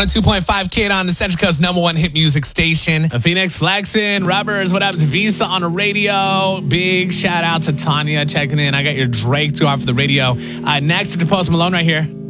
102.5 Kid on the Central Coast #1 hit music station. Phoenix flexing. Rubbers, what happened to Visa on the radio? Big shout out to Tanya checking in. I got your Drake 2 hour for the radio. Next to Post Malone right here.